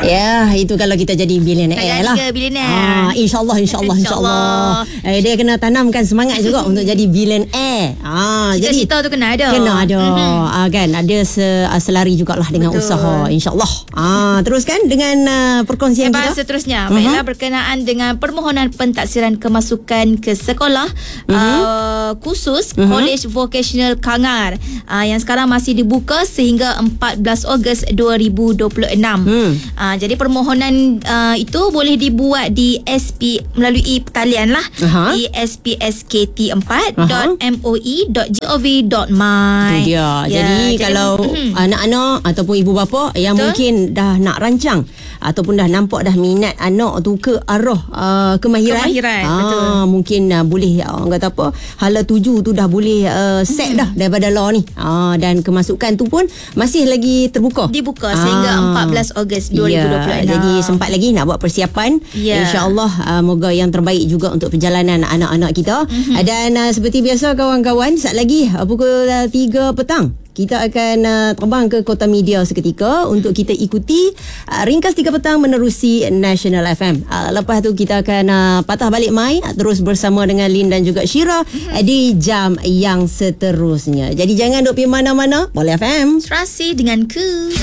Ya, itu kalau kita jadi billionaire lah. InsyaAllah. Dia kena tanamkan semangat juga untuk jadi billionaire. Cita-cita tu kena ada. Kan ada selari jugalah dengan usaha, insyaAllah. Teruskan dengan perkongsian kita. Seterusnya, baiklah, berkenaan dengan permohonan pentaksiran kemasukan ke sekolah khusus College Vocational Kangar yang sekarang masih dibuka sehingga 14 Ogos 2026. Jadi permohonan itu boleh dibuat di SP melalui talian lah, di spskt4.moi.gov.my. Itu dia. Jadi kalau anak-anak ataupun ibu bapa yang mungkin dah nak rancang ataupun dah nampak dah minat anak tu ke arah kemahiran, betul. mungkin boleh orang kata apa, hala tuju tu dah boleh set dah daripada law ni, dan kemasukan tu pun masih lagi dibuka sehingga 14 Ogos 2026. Jadi sempat lagi nak buat persiapan. InsyaAllah moga yang terbaik juga untuk perjalanan anak-anak kita. Dan seperti biasa kawan-kawan, saat lagi pukul 3 petang kita akan terbang ke Kota Media seketika untuk kita ikuti Ringkas 3 petang menerusi National FM. Lepas tu kita akan patah balik mai terus bersama dengan Lin dan juga Syira di jam yang seterusnya. Jadi jangan duk pergi mana-mana. Boleh FM. Serasi denganku.